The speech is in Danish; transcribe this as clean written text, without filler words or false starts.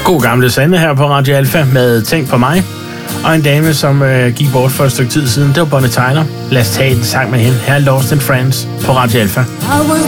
God gamle Sande her på Radio Alfa med Tænk på mig. Og en dame, som gik bort for et stykke tid siden, det var Bonnie Tyler. Lad os tage en sang med hende. Her er Lost in France på Radio Alfa.